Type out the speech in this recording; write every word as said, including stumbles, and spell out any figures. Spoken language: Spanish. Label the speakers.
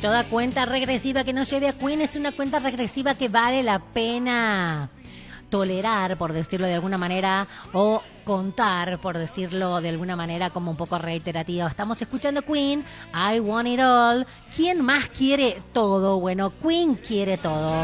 Speaker 1: Toda cuenta regresiva que no lleve a Queen es una cuenta regresiva que vale la pena tolerar, por decirlo de alguna manera, o contar, por decirlo de alguna manera, como un poco reiterativa. Estamos escuchando Queen, I Want It All. ¿Quién más quiere todo? Bueno, Queen quiere todo.